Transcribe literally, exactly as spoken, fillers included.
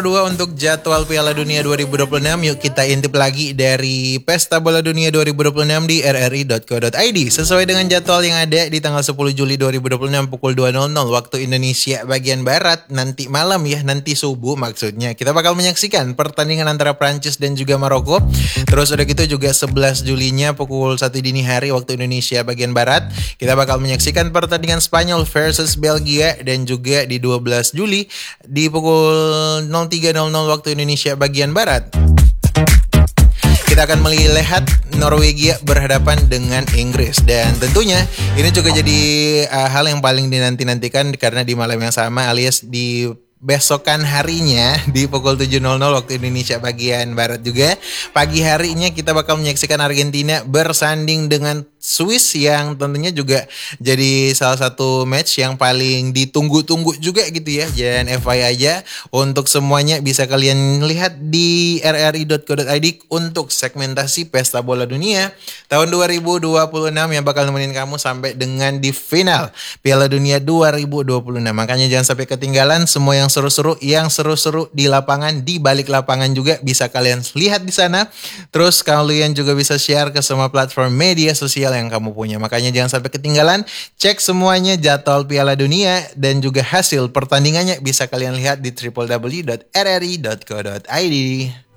Kedua untuk jadwal Piala Dunia dua ribu dua puluh enam, yuk kita intip lagi dari Pesta Bola Dunia dua ribu dua puluh enam di r r i dot co dot i d. Sesuai dengan jadwal yang ada di tanggal sepuluh Juli dua ribu dua puluh enam pukul dua nol nol waktu Indonesia bagian Barat, nanti malam ya, nanti subuh maksudnya. Kita bakal menyaksikan pertandingan antara Prancis dan juga Maroko. Terus udah gitu juga sebelas Julinya pukul satu dini hari waktu Indonesia bagian Barat, kita bakal menyaksikan pertandingan Spanyol versus Belgia, dan juga di dua belas Juli di pukul tiga nol nol waktu Indonesia bagian Barat kita akan melihat Norwegia berhadapan dengan Inggris. Dan tentunya ini juga jadi uh, hal yang paling dinanti-nantikan karena di malam yang sama alias di besokan harinya di pukul tujuh nol nol waktu Indonesia bagian Barat juga, pagi harinya kita bakal menyaksikan Argentina bersanding dengan Swiss, yang tentunya juga jadi salah satu match yang paling ditunggu-tunggu juga gitu ya. Dan F Y I aja untuk semuanya bisa kalian lihat di r r i dot co dot i d untuk segmentasi Pesta Bola Dunia tahun dua ribu dua puluh enam yang bakal nemenin kamu sampai dengan di final Piala Dunia dua ribu dua puluh enam. Makanya jangan sampai ketinggalan semua yang seru-seru, yang seru-seru di lapangan, di balik lapangan juga bisa kalian lihat di sana. Terus kalian juga bisa share ke semua platform media sosial yang kamu punya. Makanya jangan sampai ketinggalan, cek semuanya jadwal Piala Dunia dan juga hasil pertandingannya bisa kalian lihat di w w w dot r r i dot co dot i d.